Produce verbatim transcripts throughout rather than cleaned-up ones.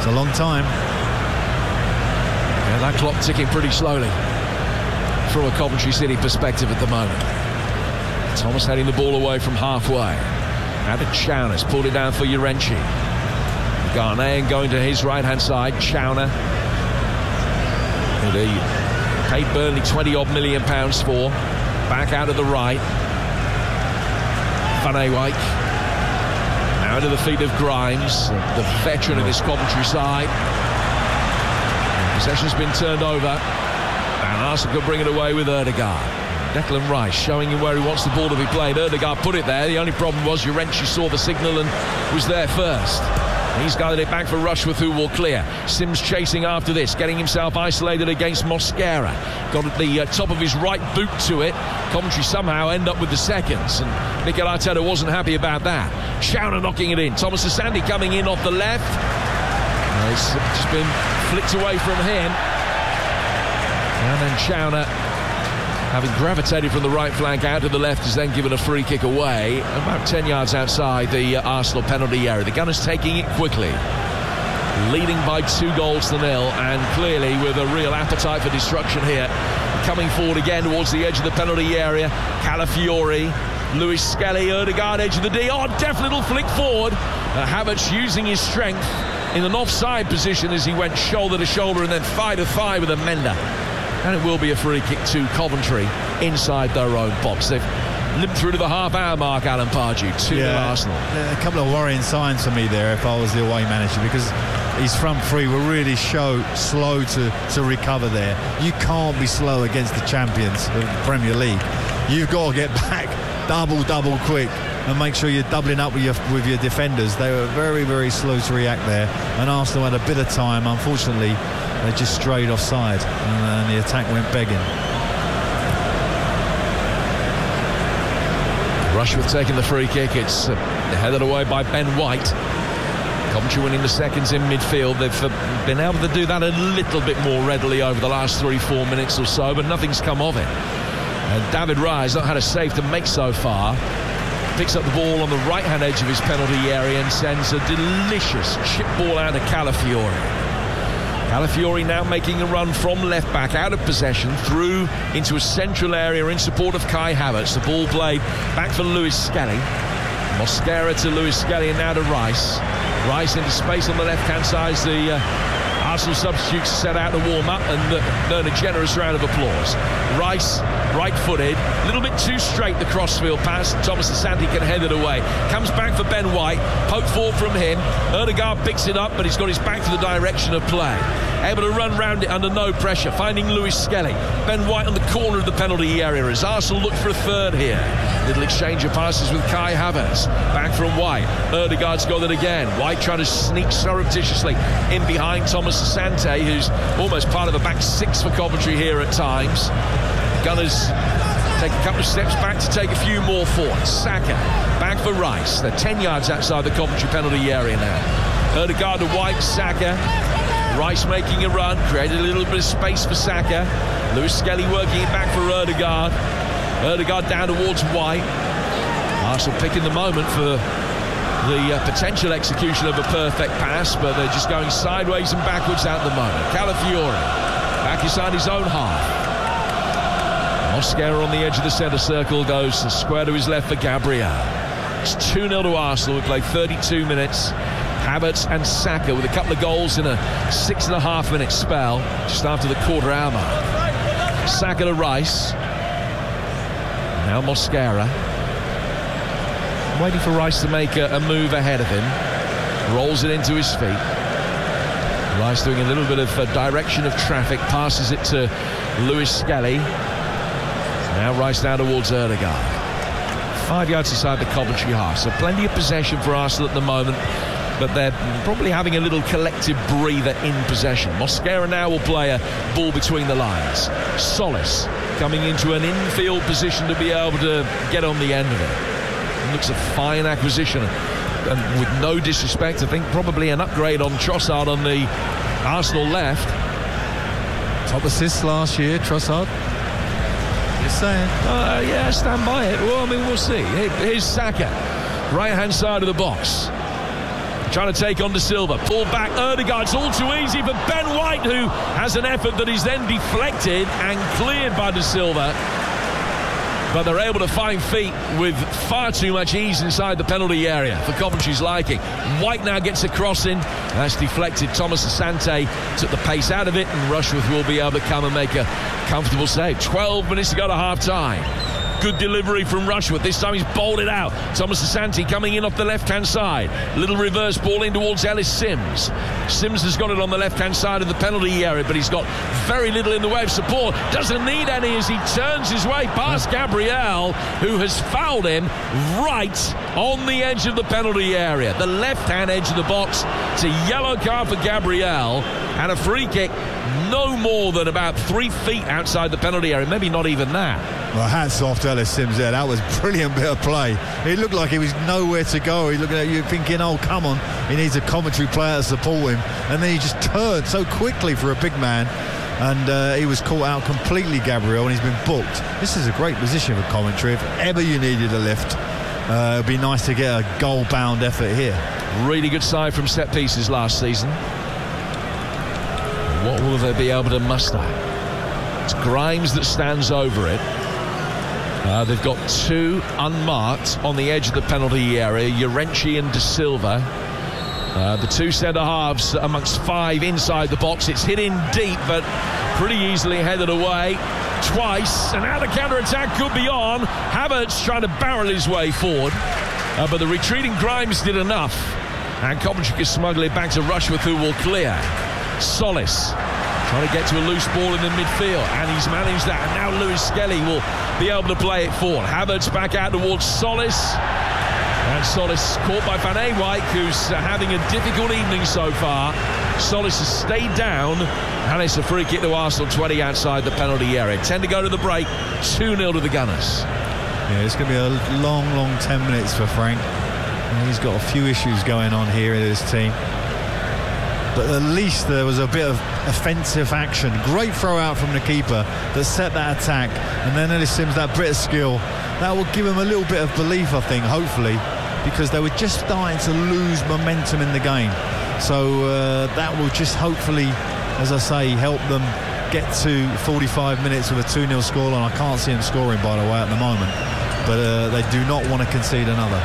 It's a long time. Yeah, that clock ticking pretty slowly from a Coventry City perspective at the moment. Thomas heading the ball away from halfway. Now to Chowner, has pulled it down for Urenchi. Ghanaian going to his right-hand side. Chowner, who they paid Burnley twenty odd million pounds for. Back out of the right. Van Ewijk. Now to the feet of Grimes, the veteran of this Coventry side. Possession's been turned over, and Arsenal could bring it away with Ødegaard. Declan Rice showing him where he wants the ball to be played. Ødegaard put it there. The only problem was Urenchi saw the signal and was there first. He's gathered it back for Rushworth, who will clear. Sims chasing after this, getting himself isolated against Mosquera. Got at the uh, top of his right boot to it. Coventry somehow end up with the seconds, and Mikel Arteta wasn't happy about that. Chowner knocking it in. Thomas Asante coming in off the left. Uh, it's just been flicked away from him. And then Chowner, having gravitated from the right flank out to the left, is then given a free kick away about ten yards outside the uh, Arsenal penalty area. The Gunners taking it quickly, leading by two goals to nil, and clearly with a real appetite for destruction here. Coming forward again towards the edge of the penalty area. Calafiori, Lewis Skelly, Ødegaard, edge of the D. Oh, deft little flick forward. Uh, Havertz using his strength in an offside position as he went shoulder to shoulder and then thigh to thigh with Amenda. And it will be a free kick to Coventry inside their own box. They've limped through to the half-hour mark, Alan Pardew, two nil yeah, Arsenal. A couple of worrying signs for me there if I was the away manager, because his front three were really show, slow to, to recover there. You can't be slow against the champions of the Premier League. You've got to get back double, double quick and make sure you're doubling up with your, with your defenders. They were very, very slow to react there, and Arsenal had a bit of time. Unfortunately, they just strayed offside, and, and the attack went begging. Rushworth taking the free kick. It's uh, headed away by Ben White. Coventry winning the seconds in midfield. They've uh, been able to do that a little bit more readily over the last three, four minutes or so, but nothing's come of it. And David Raya not had a save to make so far. Picks up the ball on the right-hand edge of his penalty area and sends a delicious chip ball out to Calafiori. Calafiori now making a run from left-back, out of possession, through into a central area in support of Kai Havertz. The ball played back for Lewis Skelly. Mosquera to Lewis Skelly and now to Rice. Rice into space on the left-hand side as the uh, Arsenal substitutes set out to warm up and uh, earn a generous round of applause. Rice, right-footed, a little bit too straight, the crossfield pass. Thomas Asante can head it away. Comes back for Ben White, poke forward from him. Ødegaard picks it up, but he's got his back to the direction of play. Able to run round it under no pressure, finding Lewis Skelly. Ben White on the corner of the penalty area as Arsenal look for a third here. Little exchange of passes with Kai Havertz. Back from White. Ødegaard's got it again. White trying to sneak surreptitiously in behind Thomas Asante, who's almost part of the back six for Coventry here at times. Gunners take a couple of steps back to take a few more forward. Saka back for Rice. They're ten yards outside the Coventry penalty area now. Ødegaard to White, Saka. Rice making a run, created a little bit of space for Saka. Lewis Skelly working it back for Ødegaard. Ødegaard down towards White. Arsenal picking the moment for the uh, potential execution of a perfect pass, but they're just going sideways and backwards at the moment. Calafiori back inside his own half. Mosquera on the edge of the centre circle goes square to his left for Gabriel. It's two nil to Arsenal. We play thirty-two minutes. Havertz and Saka with a couple of goals in a six and a half minute spell just after the quarter hour mark. Saka to Rice. Now Mosquera. Waiting for Rice to make a, a move ahead of him. Rolls it into his feet. Rice doing a little bit of uh, direction of traffic. Passes it to Lewis Skelly. Now Rice down towards Ødegaard. Five yards inside the Coventry half. So plenty of possession for Arsenal at the moment, but they're probably having a little collective breather in possession. Mosquera now will play a ball between the lines. Solis coming into an infield position to be able to get on the end of it. It looks a fine acquisition, and with no disrespect, I think probably an upgrade on Trossard on the Arsenal left. Top assists last year, Trossard. Just saying. Uh, yeah, stand by it. Well, I mean, we'll see. Here, here's Saka, right-hand side of the box. trying to take on De Silva. Pull back, Ødegaard. It's all too easy for Ben White, who has an effort that is then deflected and cleared by De Silva. But they're able to find feet with far too much ease inside the penalty area for Coventry's liking. White now gets a cross in. That's deflected. Thomas Asante took the pace out of it, and Rushworth will be able to come and make a comfortable save. twelve minutes to go to half-time. Good delivery from Rushworth. This time he's bowled it out. Thomas Asante coming in off the left-hand side. Little reverse ball in towards Ellis Sims. Sims has got it on the left-hand side of the penalty area, but he's got very little in the way of support. Doesn't need any as he turns his way past Gabriel, who has fouled him right on the edge of the penalty area. The left-hand edge of the box. It's a yellow card for Gabriel and a free kick no more than about three feet outside the penalty area. Maybe not even that. Well, hats off to Ellis Sims there. That was a brilliant bit of play. It looked like he was nowhere to go. He's looking at you thinking, oh, come on. He needs a commentary player to support him. And then he just turned so quickly for a big man. And uh, he was caught out completely, Gabriel, and he's been booked. This is a great position for Coventry. If ever you needed a lift, uh, it'd be nice to get a goal-bound effort here. Really good side from set pieces last season. What will they be able to muster? It's Grimes that stands over it. Uh, they've got two unmarked on the edge of the penalty area, Llorente and De Silva. Uh, the two centre-halves amongst five inside the box. It's hit in deep, but pretty easily headed away twice. And now the counter-attack could be on. Havertz trying to barrel his way forward. Uh, but the retreating Grimes did enough. And Coventry can smuggle it back to Rushworth, who will clear. Solis trying to get to a loose ball in the midfield, and he's managed that. And now Lewis Skelly will be able to play it forward. Havertz back out towards Solis, and Solis caught by Van Ewijk, who's having a difficult evening so far. Solis has stayed down, and it's a free kick to Arsenal, twenty outside the penalty area. ten to go to the break, two nil to the Gunners. Yeah, it's going to be a long, long ten minutes for Frank. And he's got a few issues going on here in his team. But at least there was a bit of offensive action. Great throw out from the keeper that set that attack. And then Ellis Sims, that bit of skill. That will give him a little bit of belief, I think, hopefully, because they were just starting to lose momentum in the game. So uh, that will just hopefully, as I say, help them get to forty-five minutes with a two nil scoreline. I can't see them scoring, by the way, at the moment. But uh, they do not want to concede another.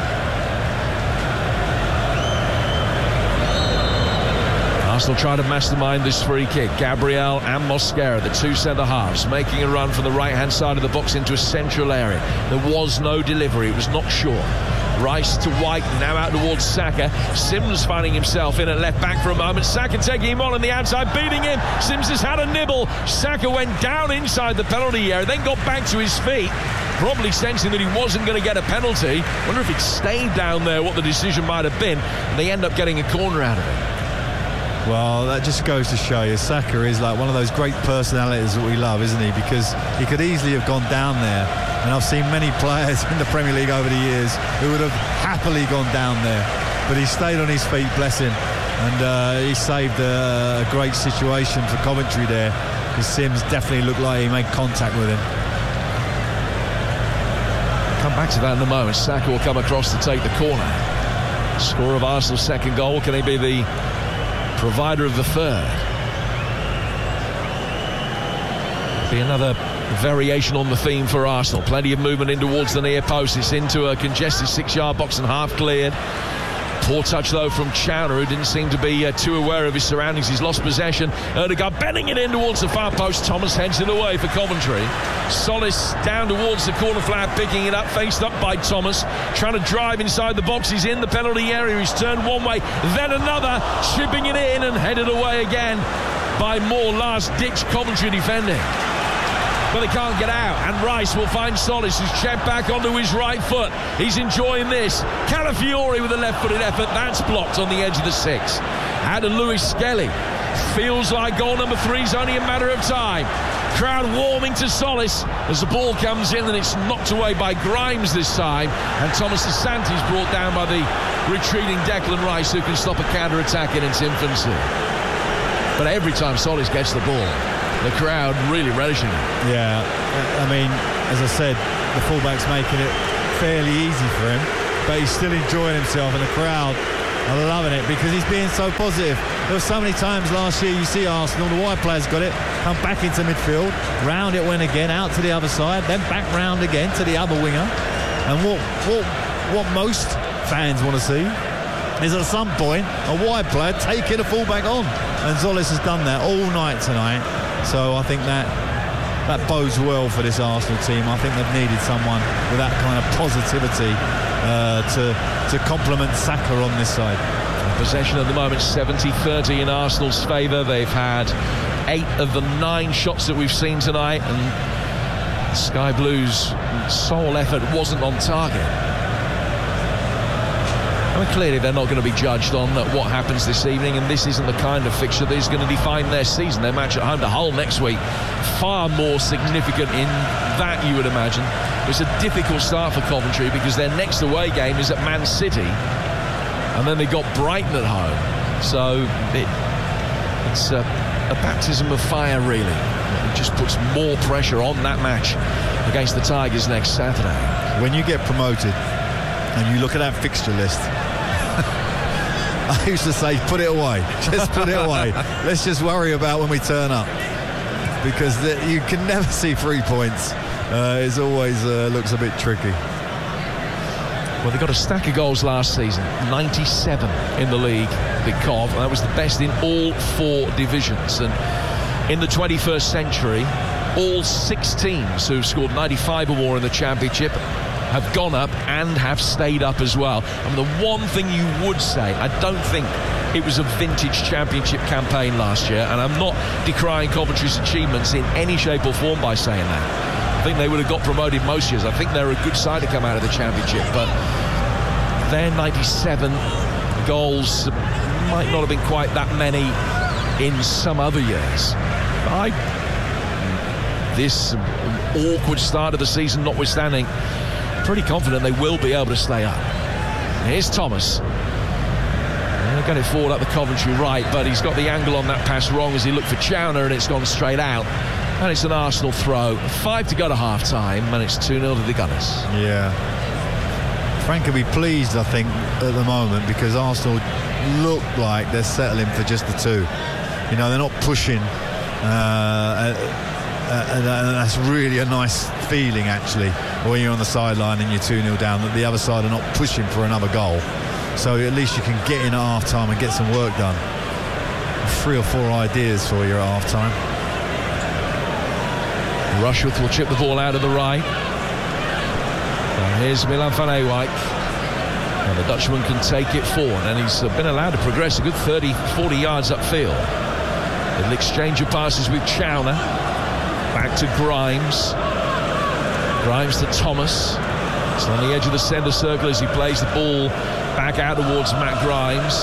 Arsenal trying to mastermind this free kick. Gabriel and Mosquera, the two centre-halves, making a run from the right-hand side of the box into a central area. There was no delivery. It was not sure. Rice to White, now out towards Saka. Sims finding himself in at left-back for a moment. Saka taking him on on the outside, beating him. Sims has had a nibble. Saka went down inside the penalty area, then got back to his feet, probably sensing that he wasn't going to get a penalty. Wonder if he'd stayed down there, what the decision might have been. And they end up getting a corner out of it. Well, that just goes to show you Saka is like one of those great personalities that we love, isn't he? Because he could easily have gone down there, and I've seen many players in the Premier League over the years who would have happily gone down there, but he stayed on his feet, bless him, and uh, he saved a, a great situation for Coventry there, because Sims definitely looked like he made contact with him. Come back to that in a moment. Saka will come across to take the corner. Score of Arsenal's second goal. Can he be the provider of the third? Be another variation on the theme for Arsenal. Plenty of movement in towards the near post. It's into a congested six-yard box and half cleared. Poor touch though from Chowner, who didn't seem to be uh, too aware of his surroundings. He's lost possession. Ødegaard bending it in towards the far post. Thomas heads it away for Coventry. Solis down towards the corner flag, picking it up, faced up by Thomas, trying to drive inside the box. He's in the penalty area. He's turned one way, then another, chipping it in and headed away again by more last-ditch Coventry defending. But they can't get out, and Rice will find Solis, who's checked back onto his right foot. He's enjoying this. Calafiori with a left-footed effort. That's blocked on the edge of the six. Out to Lewis Skelly. Feels like goal number three is only a matter of time. Crowd warming to Solis as the ball comes in, and it's knocked away by Grimes this time. And Thomas Asante is brought down by the retreating Declan Rice, who can stop a counter-attack in its infancy. But every time Solis gets the ball, the crowd really relishing it. Yeah, I mean, as I said, the fullback's making it fairly easy for him, but he's still enjoying himself, and the crowd I'm loving it because he's being so positive. There were so many times last year you see Arsenal, the wide players got it, come back into midfield, round it went again, out to the other side, then back round again to the other winger. And what what what most fans want to see is at some point a wide player taking a fullback on. And Tzolis has done that all night tonight. So I think that that bodes well for this Arsenal team. I think they've needed someone with that kind of positivity uh, to to complement Saka on this side. Possession at the moment seventy thirty in Arsenal's favour. They've had eight of the nine shots that we've seen tonight, and Sky Blues' sole effort wasn't on target. I mean, clearly they're not going to be judged on what happens this evening, and this isn't the kind of fixture that is going to define their season. Their match at home to Hull next week, far more significant in that, you would imagine. It's a difficult start for Coventry because their next away game is at Man City, and then they got Brighton at home. So it, it's a, a baptism of fire, really. It just puts more pressure on that match against the Tigers next Saturday. When you get promoted and you look at that fixture list, I used to say, put it away. Just put it away. Let's just worry about when we turn up. Because the, you can never see three points. Uh, it always uh, looks a bit tricky. Well, they got a stack of goals last season, ninety-seven in the league, Big Cov. That was the best in all four divisions. And in the twenty-first century, all six teams who've scored ninety-five or more in the Championship have gone up and have stayed up as well. I mean, the one thing you would say, I don't think it was a vintage Championship campaign last year, and I'm not decrying Coventry's achievements in any shape or form by saying that. I think they would have got promoted most years. I think they're a good side to come out of the Championship, but their ninety-seven goals might not have been quite that many in some other years. I, this awkward start of the season notwithstanding, pretty confident they will be able to stay up. Here's Thomas. They'll get it forward up the Coventry right, but he's got the angle on that pass wrong as he looked for Chowner, and it's gone straight out. And it's an Arsenal throw. Five to go to half-time, and it's two nil to the Gunners. Yeah. Frank will be pleased, I think, at the moment, because Arsenal look like they're settling for just the two. You know, they're not pushing. Uh, uh, and that's really a nice feeling, actually, when you're on the sideline and you're two nil down, that the other side are not pushing for another goal. So at least you can get in at half-time and get some work done. Three or four ideas for you at half-time. Rushworth will chip the ball out of the right. And here's Milan van Ewijk. And the Dutchman can take it forward, and he's been allowed to progress a good thirty, forty yards upfield. Little exchange of passes with Chowner. Back to Grimes. Grimes to Thomas. It's on the edge of the centre circle as he plays the ball back out towards Matt Grimes.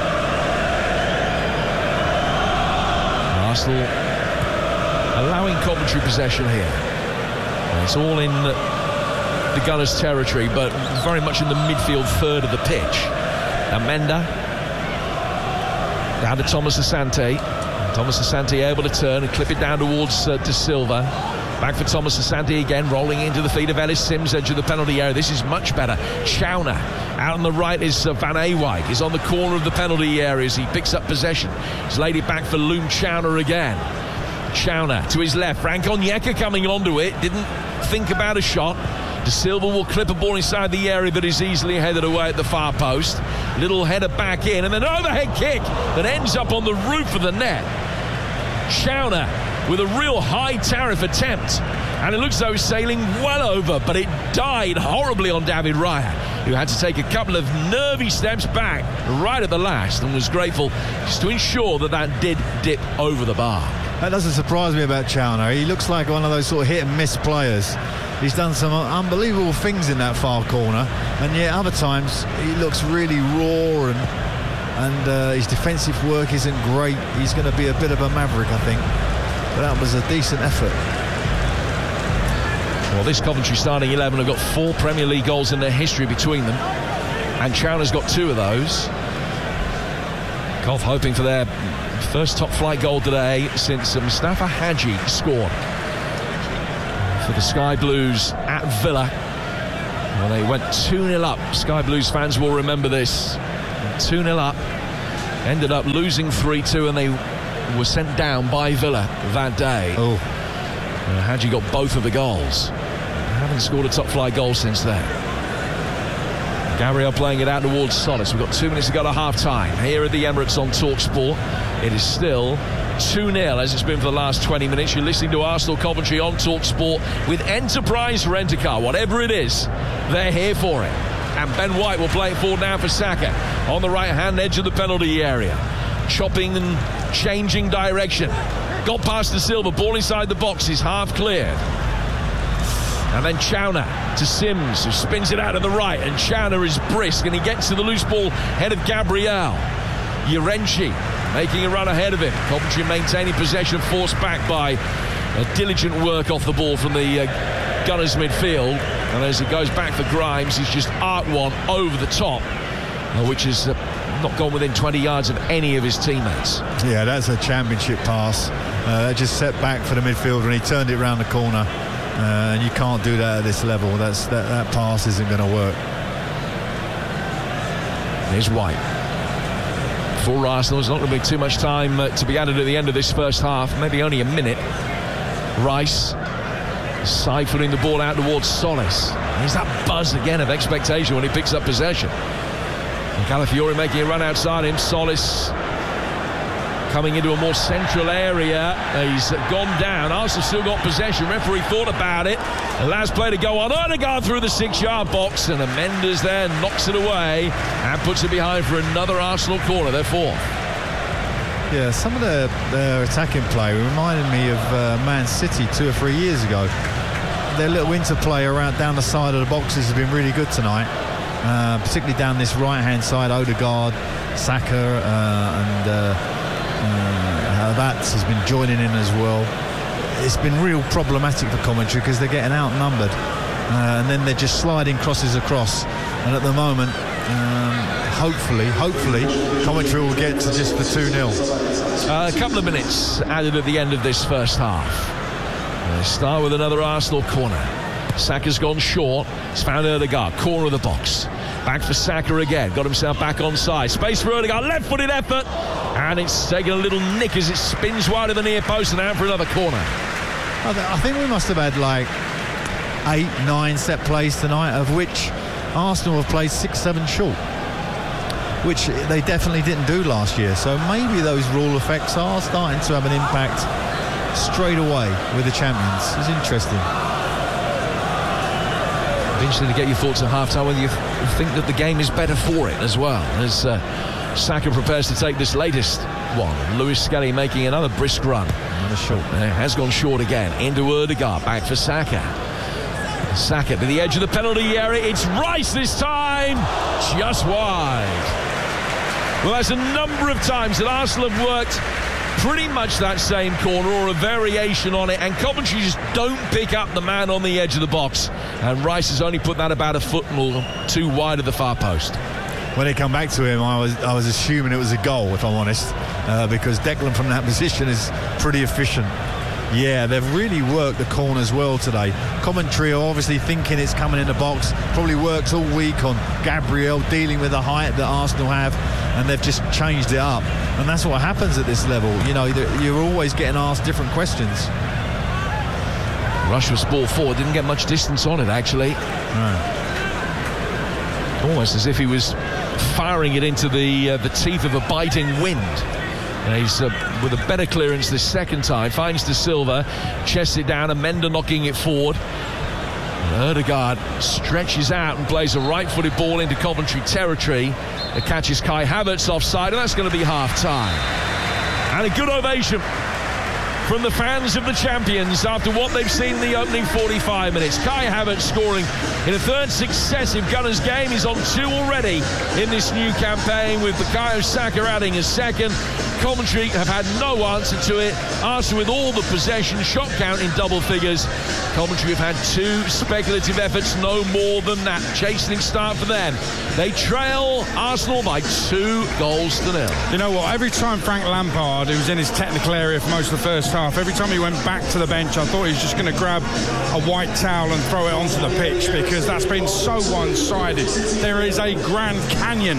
Arsenal allowing Coventry possession here. And it's all in the Gunners' territory, but very much in the midfield third of the pitch. Amenda down to Thomas Asante. Thomas Asante able to turn and clip it down towards uh, De Silva. Back for Thomas Asante again, rolling into the feet of Ellis Sims, edge of the penalty area. This is much better. Chowner out on the right is uh, Van Ewijk. He's on the corner of the penalty area as he picks up possession. He's laid it back for Loom Chowner again. Chowner to his left. Frank Onyeka coming onto it. Didn't think about a shot. De Silva will clip a ball inside the area that is easily headed away at the far post. Little header back in, and then an overhead kick that ends up on the roof of the net. Chowner with a real high tariff attempt, and it looks as though he's sailing well over, but it died horribly on David Raya, who had to take a couple of nervy steps back right at the last, and was grateful just to ensure that that did dip over the bar. That doesn't surprise me about Chowner. He looks like one of those sort of hit and miss players. He's done some unbelievable things in that far corner, and yet other times he looks really raw, and and uh, his defensive work isn't great. He's going to be a bit of a maverick, I think. But that was a decent effort. Well, this Coventry starting eleven have got four Premier League goals in their history between them, and Chowner's got two of those. Cov hoping for their first top flight goal today since Mustafa Hadji scored for the Sky Blues at Villa. Well, they went two nil up. Sky Blues fans will remember this. two nil up. Ended up losing three two, and they were sent down by Villa that day. Oh. Uh, Hadji got both of the goals. Haven't scored a top-flight goal since then. Gabriel playing it out towards Solis. We've got two minutes to go to half-time here at the Emirates on TalkSport. It is still two nil as it's been for the last twenty minutes. You're listening to Arsenal Coventry on TalkSport with Enterprise Rent-A-Car. Whatever it is, they're here for it. And Ben White will play it forward now for Saka on the right-hand edge of the penalty area. Chopping and changing direction. Got past the Silva, ball inside the box is half cleared. And then Chowner to Sims, who spins it out to the right, and Chowner is brisk, and he gets to the loose ball ahead of Gabriel. Urenchi making a run ahead of him. Coventry maintaining possession, forced back by a diligent work off the ball from the uh, Gunners midfield. And as it goes back for Grimes, he's just arced one over the top, uh, which is uh, not gone within twenty yards of any of his teammates. Yeah, that's a championship pass. Uh, that just set back for the midfielder, and he turned it round the corner. Uh, and you can't do that at this level. That's that, that pass isn't going to work. There's White. For Arsenal, there's not going to be too much time uh, to be added at the end of this first half. Maybe only a minute. Rice siphoning the ball out towards Solis. There's that buzz again of expectation when he picks up possession. And Calafiori making a run outside him. Solis coming into a more central area. He's gone down. Arsenal still got possession. Referee thought about it. The last play to go on. Odegaard through the six-yard box, and Mendes there knocks it away and puts it behind for another Arsenal corner. They're fourth. Yeah, some of their, their attacking play reminded me of uh, Man City two or three years ago. Their little interplay around down the side of the boxes has been really good tonight, uh, particularly down this right-hand side. Odegaard, Saka, uh, and uh, uh, Havertz has been joining in as well. It's been real problematic for Coventry because they're getting outnumbered, uh, and then they're just sliding crosses across. And at the moment, um, hopefully, hopefully, Coventry will get to just the two nil. Uh, a couple of minutes added at the end of this first half. They start with another Arsenal corner. Saka's gone short. He's found Odegaard, corner of the box. Back for Saka again. Got himself back on side. Space for Odegaard. Left-footed effort. And it's taken a little nick as it spins wide of the near post and out for another corner. I, th- I think we must have had like eight, nine set plays tonight, of which Arsenal have played six, seven short, which they definitely didn't do last year. So maybe those rule effects are starting to have an impact straight away with the champions. It's interesting. It'd be interesting to get your thoughts at half-time, whether you th- think that the game is better for it as well, as uh, Saka prepares to take this latest one. Lewis Skelly making another brisk run. Another short. Uh, has gone short again. Into Odegaard, back for Saka. Saka to the edge of the penalty area. It's Rice this time, just wide. Well, that's a number of times that Arsenal have worked pretty much that same corner or a variation on it, and Coventry just don't pick up the man on the edge of the box, and Rice has only put that about a foot more too wide of the far post. When they come back to him, I was I was assuming it was a goal, if I'm honest, uh, because Declan from that position is pretty efficient. Yeah, they've really worked the corners well today. Coventry are obviously thinking it's coming in the box. Probably worked all week on Gabriel dealing with the height that Arsenal have, and they've just changed it up. And that's what happens at this level. You know, you're always getting asked different questions. Rushworth's ball forward, didn't get much distance on it, actually. No. Almost as if he was firing it into the uh, the teeth of a biting wind. And he's uh, with a better clearance this second time. Finds De Silva, chests it down, and Mender knocking it forward. And Odegaard stretches out and plays a right-footed ball into Coventry territory. It catches Kai Havertz offside, and that's going to be half-time. And a good ovation from the fans of the champions after what they've seen in the opening forty-five minutes. Kai Havertz scoring in a third successive Gunners game. He's on two already in this new campaign, with Bukayo Saka adding a second. Coventry have had no answer to it. Arsenal with all the possession, shot count in double figures. Coventry have had two speculative efforts, no more than that. Chastening start for them. They trail Arsenal by two goals to nil. You know what, every time Frank Lampard, who was in his technical area for most of the first half, every time he went back to the bench, I thought he was just going to grab a white towel and throw it onto the pitch, because that's been so one-sided. There is a Grand Canyon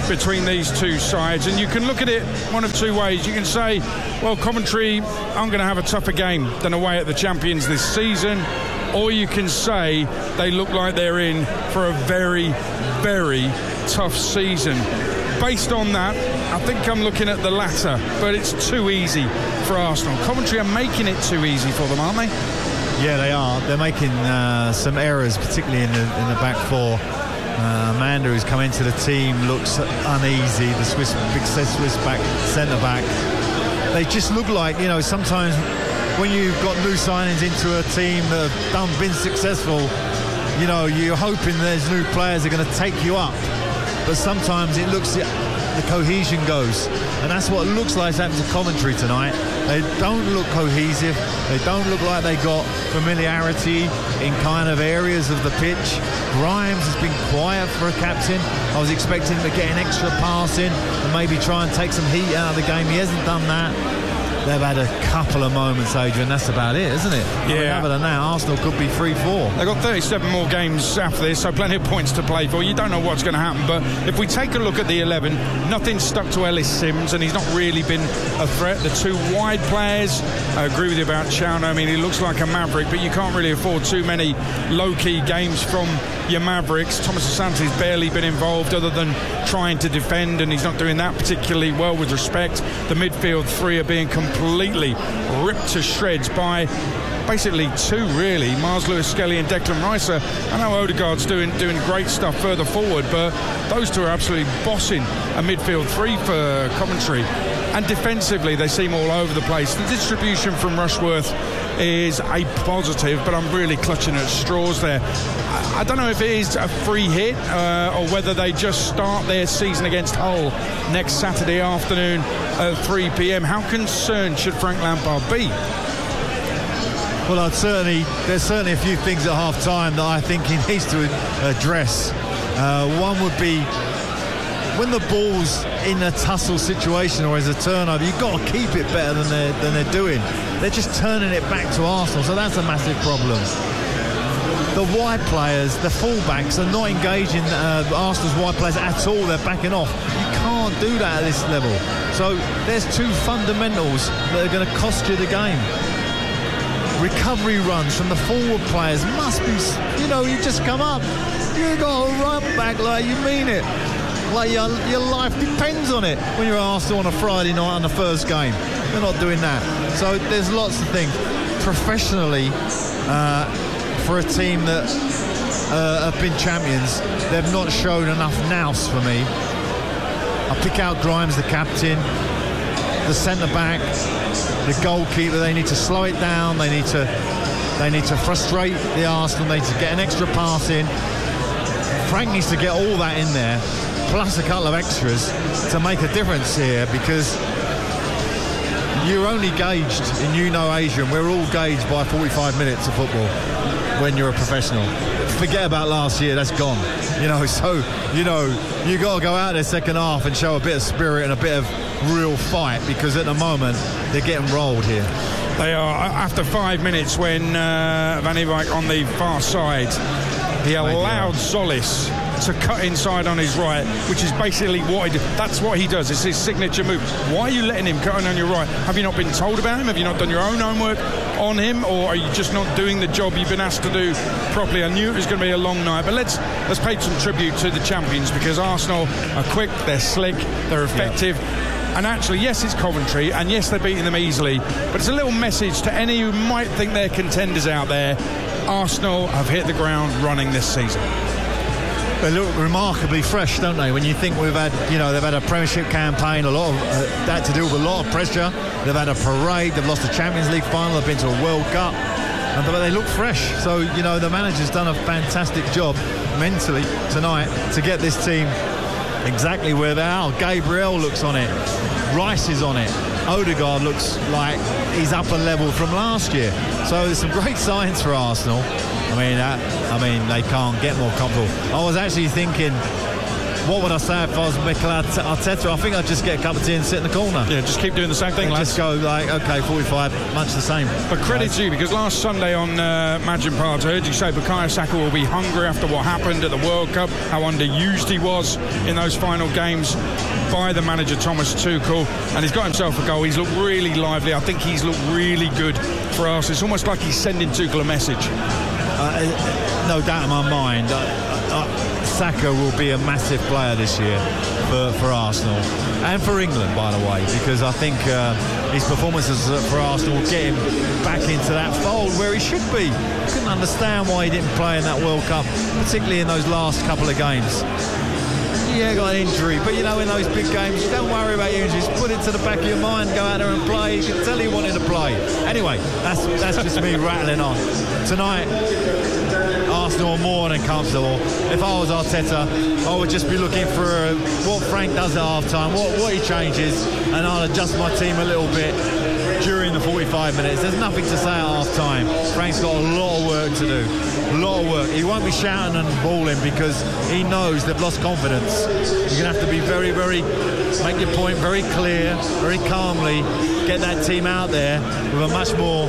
between these two sides, and you can look at it one of two ways. You can say, well, Coventry aren't going to have a tougher game than away at the champions this season, or you can say they look like they're in for a very, very tough season. Based on that, I think I'm looking at the latter, but it's too easy for Arsenal. Coventry are making it too easy for them, aren't they? Yeah, they are. They're making uh, some errors, particularly in the in the back four. Uh, Amanda, who's come into the team, looks uneasy. The Swiss, big Swiss back, centre back. They just look like, you know, sometimes when you've got new signings into a team that have done, been successful, you know, you're hoping there's new players that are going to take you up. But sometimes it looks, the cohesion goes. And that's what it looks like it's happened to Coventry tonight. They don't look cohesive. They don't look like they got familiarity in kind of areas of the pitch. Grimes has been quiet for a captain. I was expecting him to get an extra pass in and maybe try and take some heat out of the game. He hasn't done that. They've had a couple of moments, Adrian. That's about it, isn't it? Yeah. I mean, other than that, Arsenal could be three four. They've got thirty-seven more games after this, so plenty of points to play for. You don't know what's going to happen, but if we take a look at the eleven, nothing's stuck to Ellis Sims, and he's not really been a threat. The two wide players, I agree with you about Chowner. I mean, he looks like a maverick, but you can't really afford too many low-key games from your Mavericks. Thomas Asante's barely been involved other than trying to defend, and he's not doing that particularly well with respect. The midfield three are being completely ripped to shreds by basically two, really, Mars Lewis Skelly and Declan Rice. I know Odegaard's doing doing great stuff further forward, but those two are absolutely bossing a midfield three for Coventry. And defensively, they seem all over the place. The distribution from Rushworth is a positive, but I'm really clutching at straws there. I, I don't know if it is a free hit uh, or whether they just start their season against Hull next Saturday afternoon at three p.m. How concerned should Frank Lampard be? Well, I'd certainly, there's certainly a few things at half-time that I think he needs to address. Uh, one would be when the ball's in a tussle situation or as a turnover, you've got to keep it better than they're, than they're doing. They're just turning it back to Arsenal, so that's a massive problem. The wide players, the fullbacks, are not engaging uh, Arsenal's wide players at all. They're backing off. You can't do that at this level. So there's two fundamentals that are going to cost you the game. Recovery runs from the forward players must be, you know, you just come up. You got to run back like you mean it. Like your, your life depends on it when you're at Arsenal on a Friday night on the first game. They're not doing that. So there's lots of things. Professionally, uh, for a team that uh, have been champions, they've not shown enough nous for me. I pick out Grimes, the captain, the centre-back, the goalkeeper. They need to slow it down. They need to they need to frustrate the Arsenal. They need to get an extra pass in. Frank needs to get all that in there, plus a couple of extras to make a difference here, because you're only gauged, and you know, Adrian, we're all gauged by forty-five minutes of football when you're a professional. Forget about last year, that's gone. You know, so, you know, you got to go out there second half and show a bit of spirit and a bit of real fight, because at the moment, they're getting rolled here. They are. After five minutes, when uh, Van Ewijk on the far side, he allowed Solis to cut inside on his right, which is basically what he did. That's what he does. It's his signature move. Why are you letting him cut in on your right? Have you not been told about him? Have you not done your own homework on him? Or are you just not doing the job you've been asked to do properly? I knew it was going to be a long night, but let's let's pay some tribute to the champions, because Arsenal are quick, they're slick, they're effective. Yeah. And actually, yes, it's Coventry, and yes, they're beating them easily, but it's a little message to any who might think they're contenders out there. Arsenal have hit the ground running this season. They look remarkably fresh, don't they? When you think we've had, you know, they've had a Premiership campaign, a lot of uh, that to do with a lot of pressure. They've had a parade, they've lost the Champions League final, they've been to a World Cup, and but they look fresh. So, you know, the manager's done a fantastic job mentally tonight to get this team exactly where they are. Gabriel looks on it, Rice is on it, Odegaard looks like he's up a level from last year. So there's some great signs for Arsenal. I mean, that, I mean, they can't get more comfortable. I was actually thinking what would I say if I was Mikel Arteta? I think I'd just get a cup of tea and sit in the corner. Yeah, just keep doing the same thing, and lads. Just go like, okay, forty-five, much the same. But credit to you, because last Sunday on uh, Imagine Part, I heard you say Bukayo Saka will be hungry after what happened at the World Cup, how underused he was in those final games by the manager Thomas Tuchel, and he's got himself a goal. He's looked really lively. I think he's looked really good for us. It's almost like he's sending Tuchel a message. Uh, no doubt in my mind, uh, uh, Saka will be a massive player this year for, for Arsenal and for England, by the way, because I think uh, his performances for Arsenal will get him back into that fold where he should be. I couldn't understand why he didn't play in that World Cup, particularly in those last couple of games. Yeah, got an injury, but you know, in those big games, don't worry about your injuries. Put it to the back of your mind, go out there and play. You can tell he wanted to play. Anyway, that's that's just me rattling on. Tonight, Arsenal are more than comfortable. If I was Arteta, I would just be looking for uh, what Frank does at half-time, what, what he changes, and I'll adjust my team a little bit during the forty-five minutes. There's nothing to say at half-time. Frank's got a lot of work to do. A lot of work. He won't be shouting and bawling because he knows they've lost confidence. You're going to have to be very, very, make your point very clear, very calmly, get that team out there with a much more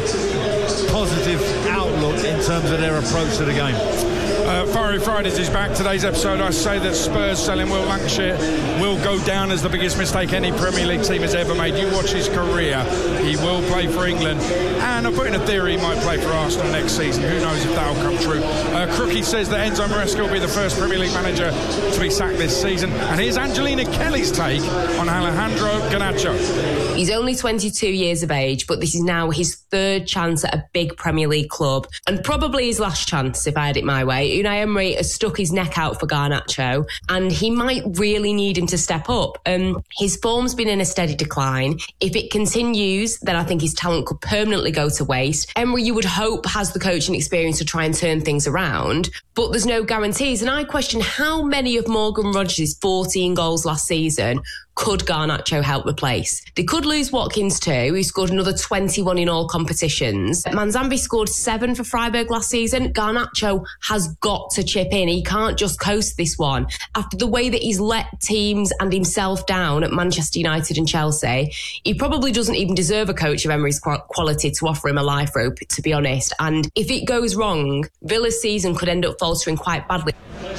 positive outlook in terms of their approach to the game. Uh, Fiery Fridays is back. Today's episode, I say that Spurs selling Will Lancashire will go down as the biggest mistake any Premier League team has ever made. You watch his career, he will play for England, and I put in a theory he might play for Arsenal next season. Who knows if that'll come true. Uh, Crookie says that Enzo Maresca will be the first Premier League manager to be sacked this season. And here's Angelina Kelly's take on Alejandro Garnacho. He's only twenty-two years of age, but this is now his third chance at a big Premier League club, and probably his last chance if I had it my way. Unai Emery has stuck his neck out for Garnacho, and he might really need him to step up. Um, his form's been in a steady decline. If it continues, then I think his talent could permanently go to waste. Emery, you would hope, has the coaching experience to try and turn things around, but there's no guarantees. And I question how many of Morgan Rogers' fourteen goals last season could Garnacho help replace? They could lose Watkins too, who scored another twenty-one in all competitions. Manzambi scored seven for Freiburg last season. Garnacho has got to chip in. He can't just coast this one. After the way that he's let teams and himself down at Manchester United and Chelsea, he probably doesn't even deserve a coach of Emery's quality to offer him a life rope, to be honest. And if it goes wrong, Villa's season could end up faltering quite badly.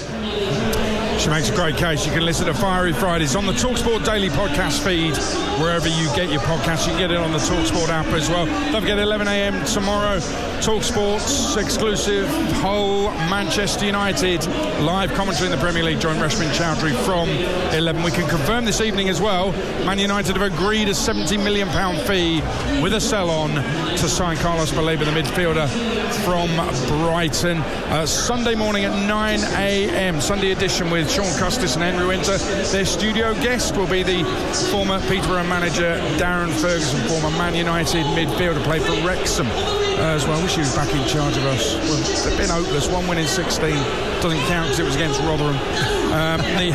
She makes a great case. You can listen to Fiery Fridays on the TalkSport Daily podcast feed, wherever you get your podcasts. You can get it on the TalkSport app as well. Don't forget, eleven a.m. tomorrow, TalkSport's exclusive Hull Manchester United live commentary in the Premier League. Join Rashmin Chowdhury from eleven. We can confirm this evening as well, Man United have agreed a seventy million pounds fee with a sell-on to sign Carlos Baleba, the midfielder from Brighton. Uh, Sunday morning at nine a.m. Sunday edition with Sean Custis and Henry Winter. Their studio guest will be the former Peterborough manager Darren Ferguson, former Man United midfielder, played for Wrexham uh, as well. I wish he was back in charge of us. Well, they've been hopeless. One win in sixteen doesn't count because it was against Rotherham. Um, the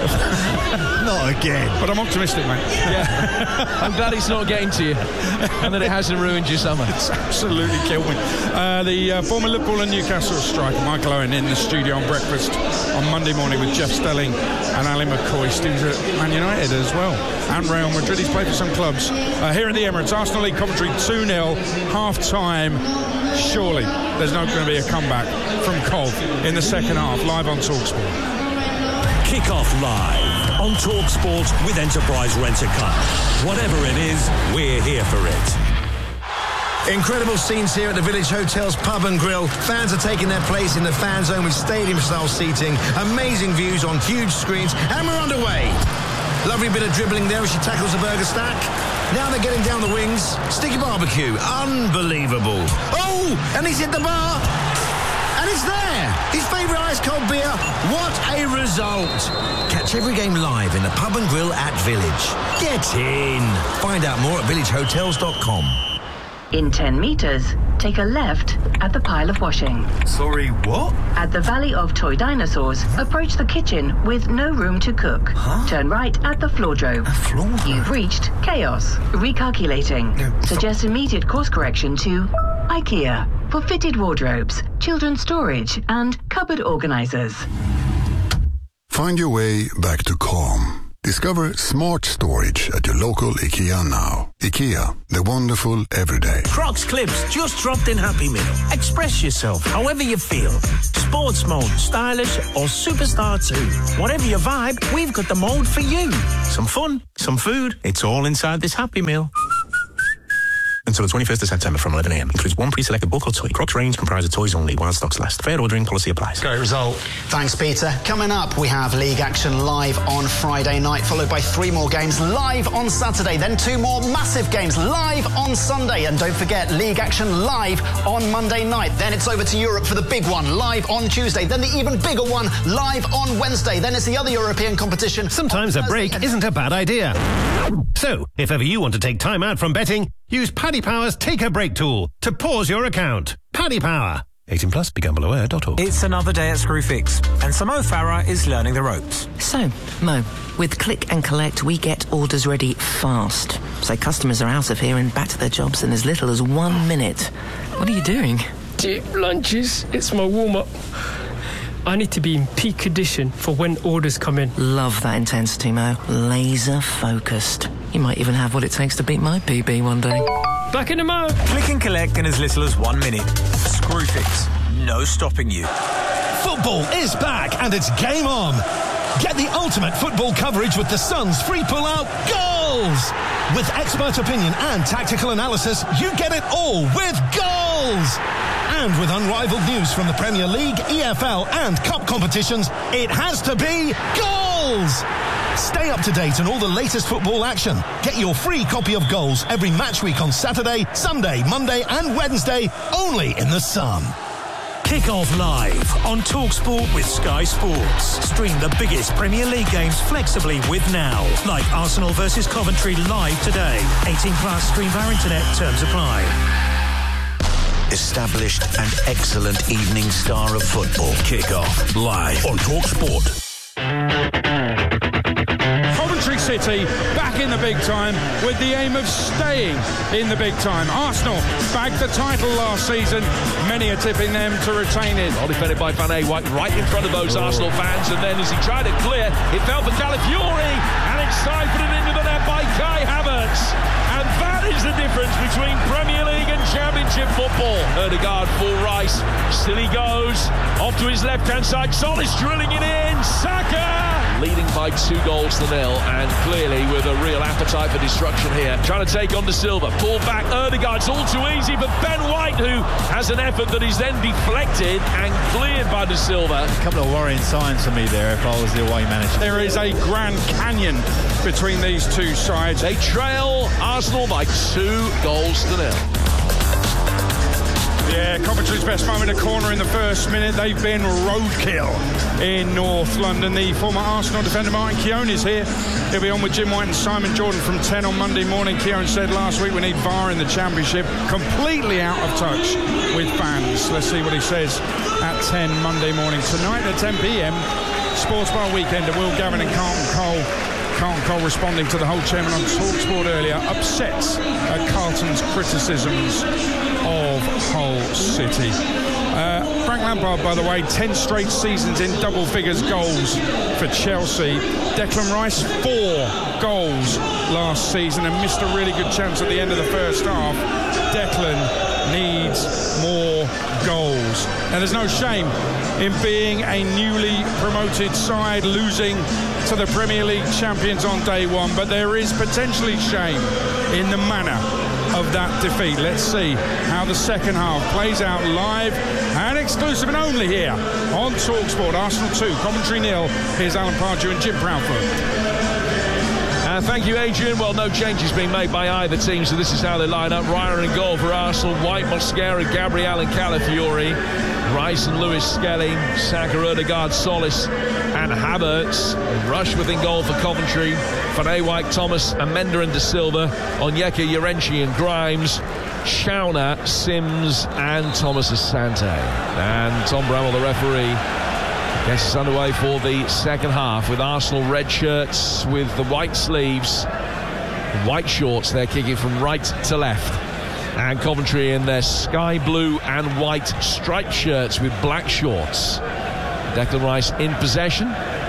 not again. But I'm optimistic, mate. Yeah. I'm glad it's not getting to you and that it hasn't ruined your summer. It's absolutely killed me. Uh, the uh, former Liverpool and Newcastle striker Michael Owen in the studio on breakfast on Monday morning with Jeff Stelling and Ali McCoy, who's at Man United as well, and Real Madrid. He's played for some clubs. Uh, here at the Emirates, Arsenal lead Coventry two nil, half-time. Surely there's not going to be a comeback from Cov in the second half, live on TalkSport. Kick-off live on TalkSport with Enterprise Rent-A-Car. Whatever it is, we're here for it. Incredible scenes here at the Village Hotel's Pub and Grill. Fans are taking their place in the fan zone with stadium-style seating, amazing views on huge screens, and we're underway. Lovely bit of dribbling there as she tackles the burger stack. Now they're getting down the wings. Sticky barbecue. Unbelievable. Oh, and he's hit the bar. And it's there. His favourite ice-cold beer. What a result. Catch every game live in the Pub and Grill at Village. Get in. Find out more at village hotels dot com. In ten metres, take a left at the pile of washing. Sorry, what? At the Valley of Toy Dinosaurs, approach the kitchen with no room to cook. Huh? Turn right at the floordrome. A floor? You've reached chaos. Recalculating. No, so- Suggest immediate course correction to IKEA for fitted wardrobes, children's storage, and cupboard organisers. Find your way back to calm. Discover smart storage at your local IKEA now. IKEA, the wonderful everyday. Crocs Clips just dropped in Happy Meal. Express yourself however you feel. Sports mode, stylish or superstar too. Whatever your vibe, we've got the mode for you. Some fun, some food, it's all inside this Happy Meal. Until the twenty-first of September from eleven a m. Includes one pre-selected bulk or toy. Crocs range comprises toys only while stocks last. Fair ordering policy applies. Great result. Thanks, Peter. Coming up, we have league action live on Friday night, followed by three more games live on Saturday. Then two more massive games live on Sunday. And don't forget, league action live on Monday night. Then it's over to Europe for the big one, live on Tuesday. Then the even bigger one, live on Wednesday. Then it's the other European competition. Sometimes a break isn't a bad idea. So, if ever you want to take time out from betting, use Paddy Power's Take a Break tool to pause your account. Paddy Power. eighteen plus, be gamble aware dot org. It's another day at Screwfix, and Mo Farah is learning the ropes. So, Mo, with Click and Collect, we get orders ready fast. So customers are out of here and back to their jobs in as little as one minute. What are you doing? Deep lunges. It's my warm-up. I need to be in peak condition for when orders come in. Love that intensity, Mo. Laser focused. You might even have what it takes to beat my P B one day. Back in a mo. Click and collect in as little as one minute. Screwfix. No stopping you. Football is back and it's game on. Get the ultimate football coverage with the Sun's free pull-out goals. With expert opinion and tactical analysis, you get it all with goals. And with unrivaled news from the Premier League, E F L and Cup competitions, it has to be goals. Stay up to date on all the latest football action. Get your free copy of Goals every match week on Saturday, Sunday, Monday and Wednesday, only in the Sun. Kick off live on TalkSport with Sky Sports. Stream the biggest Premier League games flexibly with Now. Like Arsenal versus Coventry live today. eighteen plus, stream via internet, terms apply. Established and excellent evening star of football. Kick-off live on TalkSport. Coventry City back in the big time with the aim of staying in the big time. Arsenal bagged the title last season. Many are tipping them to retain it. Well defended by Van Ewijk right in front of those oh. Arsenal fans, and then as he tried to clear, it fell for Calafiori, and it's siphoned into the net by Kai Havertz. And that is the difference between Premier League and Championship football. Ødegaard full Rice. Still he goes. Off to his left-hand side. Solis drilling it in. Saka! Leading by two goals to nil, and clearly with a real appetite for destruction here. Trying to take on De Silva. Pull back. Ødegaard's all too easy for Ben White, who has an effort that is then deflected and cleared by De Silva. A couple of worrying signs for me there if I was the away manager. There is a Grand Canyon between these two sides. They trail Arsenal by two goals to nil. Yeah, Coventry's best moment, a corner in the first minute. They've been roadkill in North London. The former Arsenal defender Martin Keown is here. He'll be on with Jim White and Simon Jordan from ten on Monday morning. Keown said last week we need V A R in the Championship. Completely out of touch with fans. Let's see what he says at ten Monday morning. Tonight at ten p.m, Sports Bar Weekend, Will Gavin and Carlton Cole. Carlton Cole responding to the whole chairman on TalkSport earlier, upset at Carlton's criticisms of Hull City. Uh, Frank Lampard, by the way, ten straight seasons in double figures goals for Chelsea. Declan Rice, four goals last season and missed a really good chance at the end of the first half. Declan needs more goals. Now, there's no shame in being a newly promoted side losing to the Premier League champions on day one, but there is potentially shame in the manner of that defeat. Let's see how the second half plays out live and exclusive and only here on TalkSport. Arsenal two, Coventry nil. Here's Alan Pardew and Jim Proudfoot. Uh, thank you, Adrian. Well, no changes being made by either team, so this is how they line up. Ryan in goal for Arsenal, White, Mosquera, Gabriel and Calafiori, Rice and Lewis Skelly, Saka, Ødegaard, Solis and Havertz. Rushworth in goal for Coventry, Van Ewijk, Thomas, Amenda and De Silva, Onyeka, Yerenchi and Grimes, Schauner, Sims and Thomas Asante. And Tom Bramwell, the referee, gets us underway for the second half with Arsenal red shirts with the white sleeves, white shorts. They're kicking from right to left. And Coventry in their sky blue and white striped shirts with black shorts. Declan Rice in possession.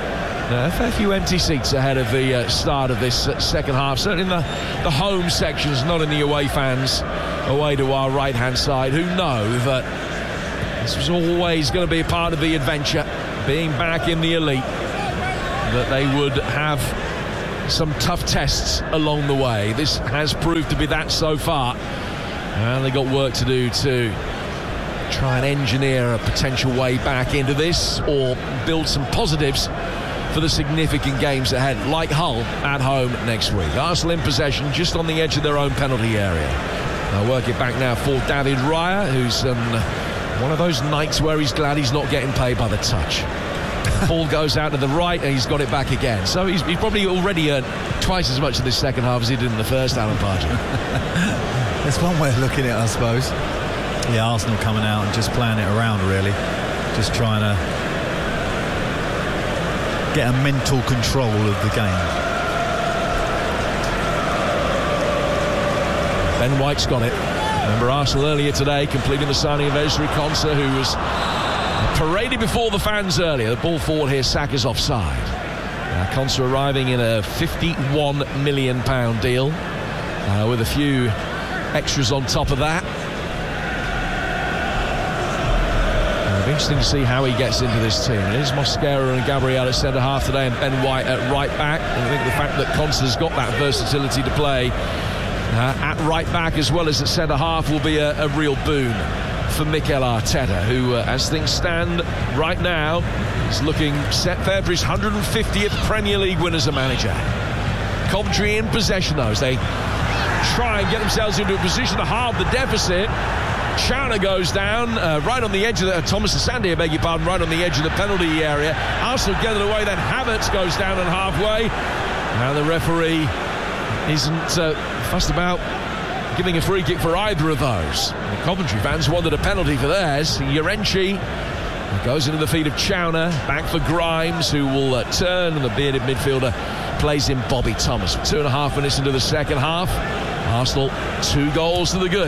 Uh, a fair few empty seats ahead of the uh, start of this uh, second half. Certainly in the, the home sections, not in the away fans, away to our right-hand side, who know that this was always going to be a part of the adventure, being back in the elite, that they would have some tough tests along the way. This has proved to be that so far, and they got work to do to try and engineer a potential way back into this, or build some positives for the significant games ahead, like Hull at home next week. Arsenal in possession, just on the edge of their own penalty area. They'll work it back now for David Raya, who's um, one of those nights where he's glad he's not getting paid by the touch. Ball goes out to the right and he's got it back again. So he's, he's probably already earned twice as much in this second half as he did in the first, Alan Pardew. That's one way of looking at it, I suppose. Yeah, Arsenal coming out and just playing it around, really. Just trying to get a mental control of the game. Ben White's got it. Remember Arsenal earlier today completing the signing of Ezri Konsa, who was paraded before the fans earlier. The ball forward here, Saka's offside. Uh, Konsa arriving in a fifty-one million pound deal uh, with a few extras on top of that. It'll be interesting to see how he gets into this team. It is Mosquera and Gabriel at centre half today, and Ben White at right back. And I think the fact that Konsa's got that versatility to play uh, at right back as well as at centre half will be a, a real boon for Mikel Arteta, who, uh, as things stand right now, is looking set fair for his one hundred fiftieth Premier League win as a manager. Coventry in possession, though, as they try and get themselves into a position to halve the deficit. Chana goes down uh, right on the edge of the... Uh, Thomas Asante, I beg your pardon, right on the edge of the penalty area. Arsenal get it away, then Havertz goes down and halfway. Now the referee isn't uh, fussed about giving a free kick for either of those. The Coventry fans wanted a penalty for theirs. Llorente goes into the feet of Chowner, back for Grimes, who will uh, turn, and the bearded midfielder plays in Bobby Thomas. Two and a half minutes into the second half, Arsenal two goals to the good.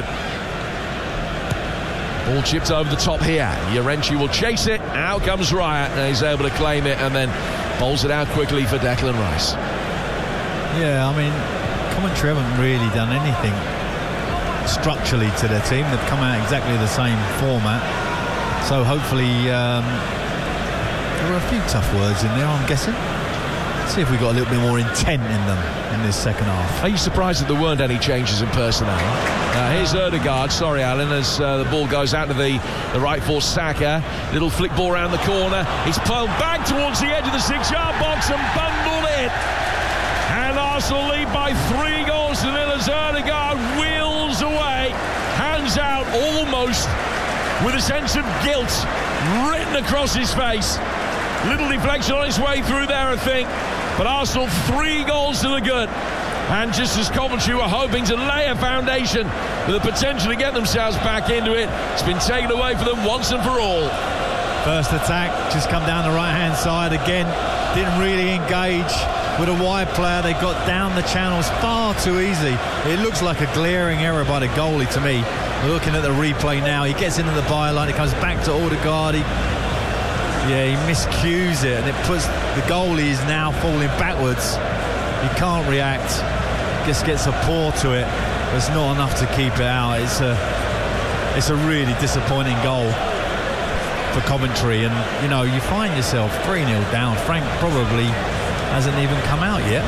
Ball chipped over the top here. Llorente will chase it. Out comes Raya, and he's able to claim it and then bowls it out quickly for Declan Rice. Yeah, I mean, Coventry haven't really done anything structurally to their team. They've come out exactly the same format, so hopefully um, there were a few tough words in there, I'm guessing. Let's see if we got a little bit more intent in them in this second half. Are you surprised that there weren't any changes in personnel? Uh, here's Ødegaard, sorry Alan, as uh, the ball goes out to the, the right for Saka. Little flick ball around the corner, he's pulled back towards the edge of the six yard box and bundled it, and Arsenal lead by three goals to nil as Ødegaard wheels away, hands out almost with a sense of guilt written across his face. Little deflection on its way through there, I think, but Arsenal three goals to the good, and just as Coventry were hoping to lay a foundation with the potential to get themselves back into it, it's been taken away from them once and for all. First attack just come down the right hand side again, didn't really engage with a wide player. They got down the channels far too easy. It looks like a glaring error by the goalie to me. Looking at the replay now, he gets into the byline, he comes back to Ødegaard, he, yeah, he miscues it, and it puts the goalie is now falling backwards. He can't react, just gets a paw to it, but it's not enough to keep it out. It's a, it's a really disappointing goal for Coventry, and you know, you find yourself three nil down. Frank probably hasn't even come out yet.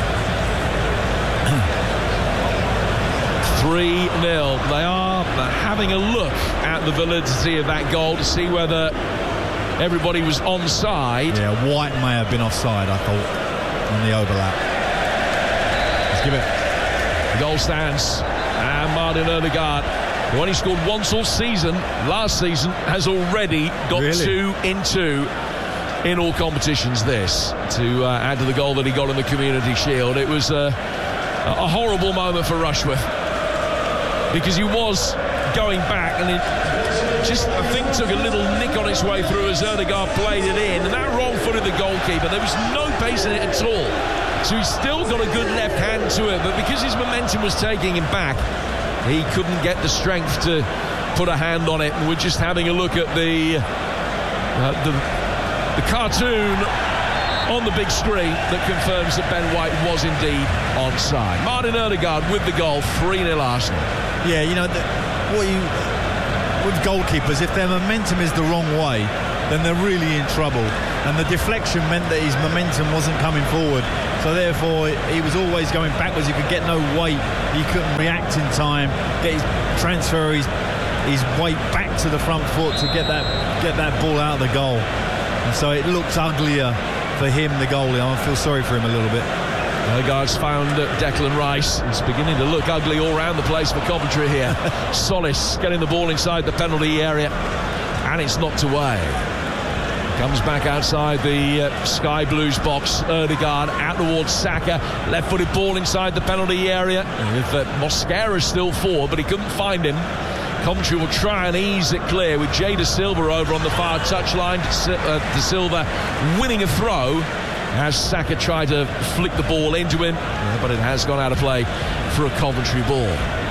three nil. They are having a look at the validity of that goal to see whether everybody was onside. Yeah, White may have been offside, I thought, on the overlap. Let's give it. The goal stands, and Martin Ødegaard, who only scored once all season, last season, has already got really? two in two in all competitions this, to uh, add to the goal that he got in the Community Shield. It was uh, a horrible moment for Rushworth, because he was going back, and it just, I think, took a little nick on its way through as Ødegaard played it in, and that wrong-footed the goalkeeper. There was no pace in it at all, so he's still got a good left hand to it, but because his momentum was taking him back, he couldn't get the strength to put a hand on it. And we're just having a look at the uh, the, the cartoon on the big screen that confirms that Ben White was indeed onside. Martin Ødegaard with the goal, three nil Arsenal. Yeah, you know, the, what you with goalkeepers, if their momentum is the wrong way, then they're really in trouble. And the deflection meant that his momentum wasn't coming forward. So therefore, he was always going backwards. He could get no weight. He couldn't react in time, get his transfer, his, his weight back to the front foot to get that get that ball out of the goal. And so it looked uglier for him, the goalie. I feel sorry for him a little bit. Ødegaard's found Declan Rice. It's beginning to look ugly all around the place for Coventry here. Solis getting the ball inside the penalty area, and it's knocked away. Comes back outside the uh, Sky Blues box. Ødegaard out towards Saka. Left-footed ball inside the penalty area. With uh, Mosquera still forward, but he couldn't find him. Coventry will try and ease it clear with Jay De Silva over on the far touchline. Uh, De Silva winning a throw as Saka tried to flick the ball into him, yeah, but it has gone out of play for a Coventry ball.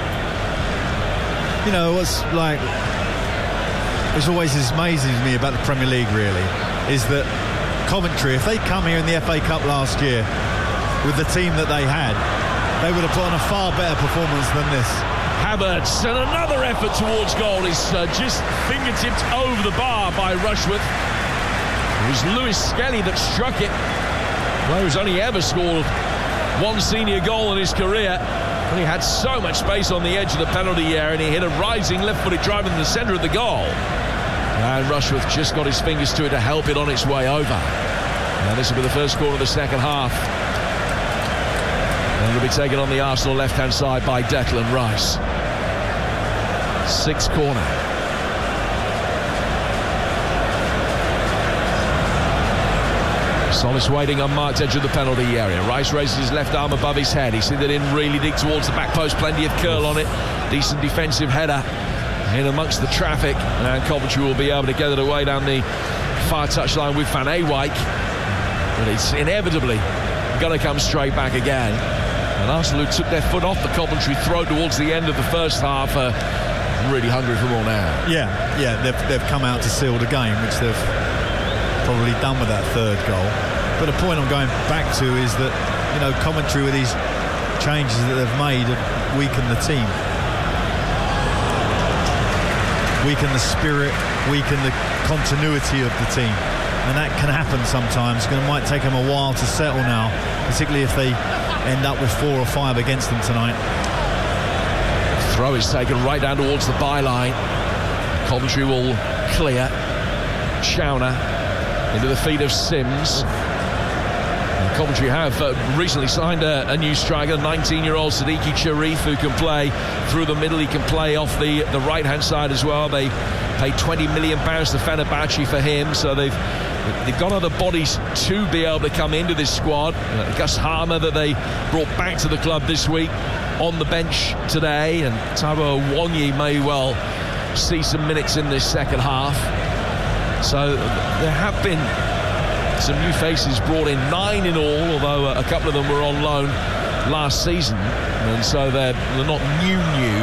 You know, what's like, it's always amazing to me about the Premier League, really, is that Coventry, if they come here in the F A Cup last year with the team that they had, they would have put on a far better performance than this. Havertz, and another effort towards goal is uh, just fingertipped over the bar by Rushworth. It was Lewis Skelly that struck it. Well, he's only ever scored one senior goal in his career. But he had so much space on the edge of the penalty area, and he hit a rising left-footed drive in the centre of the goal. And Rushworth just got his fingers to it to help it on its way over. Now this will be the first corner of the second half. And it'll be taken on the Arsenal left-hand side by Declan Rice. Sixth corner. Solis waiting on marked edge of the penalty area. Rice raises his left arm above his head. He's in it in really deep towards the back post. Plenty of curl on it. Decent defensive header in amongst the traffic. And Coventry will be able to get it away down the far touchline with Van Ewijk. But it's inevitably going to come straight back again. And Arsenal, who took their foot off the Coventry throat towards the end of the first half, are really hungry for more now. Yeah, yeah, they've, they've come out to seal the game, which they've probably done with that third goal. But the point I'm going back to is that, you know, Coventry, with these changes that they've made, have weakened the team. Weaken the spirit, weaken the continuity of the team. And that can happen sometimes. It might take them a while to settle now, particularly if they end up with four or five against them tonight. Throw is taken right down towards the byline. Coventry will clear. Chauner into the feet of Sims. And Coventry have uh, recently signed a, a new striker, nineteen-year-old Siddiqui Sharif, who can play through the middle. He can play off the, the right-hand side as well. They paid twenty million pounds to Fenerbahce for him, so they've They've got other bodies to be able to come into this squad. Uh, Gus Harmer, that they brought back to the club this week, on the bench today, and Taiwo Awoniyi may well see some minutes in this second half. So there have been some new faces brought in, nine in all, although a couple of them were on loan last season, and so they're, they're not new new.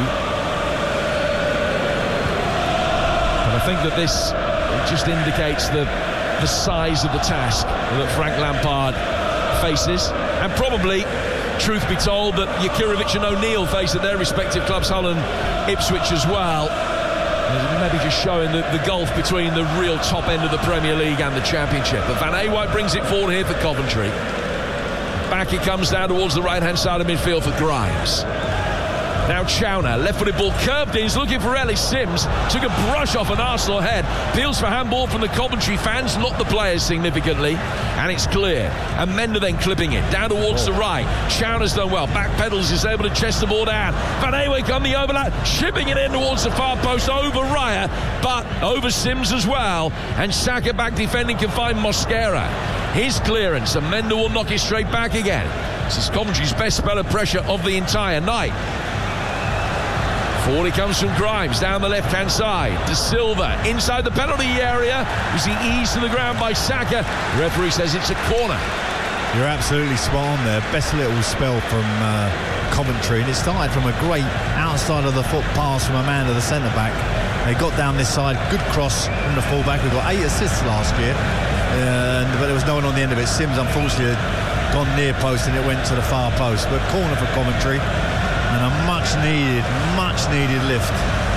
But I think that this just indicates the the size of the task that Frank Lampard faces, and probably, truth be told, that Jakirovic and O'Neill face at their respective clubs, Hull and Ipswich as well. Maybe just showing the, the gulf between the real top end of the Premier League and the Championship. But Van Ewijk brings it forward here for Coventry. Back it comes down towards the right-hand side of midfield for Grimes. Now Chauner, left-footed ball curved in, he's looking for Ellis Sims, took a brush off an Arsenal head, peels for handball from the Coventry fans, not the players significantly, and it's clear. And Mender then clipping it, down towards oh. the right. Chauner's done well, back pedals, is able to chest the ball down. Van Ewijk on the overlap, shipping it in towards the far post, over Raya, but over Sims as well, and Saka back defending can find Mosquera. His clearance, and Mender will knock it straight back again. This is Coventry's best spell of pressure of the entire night. Forward it comes from Grimes, down the left-hand side. De Silva, inside the penalty area. Is he eased to the ground by Saka? The referee says it's a corner. You're absolutely spot on there. Best little spell from uh, Coventry. And it started from a great outside of the foot pass from a man to the centre-back. They got down this side, good cross from the full-back, who got eight assists last year. and, but there was no one on the end of it. Sims, unfortunately, had gone near post and it went to the far post. But corner for Coventry, and a much-needed, much-needed lift.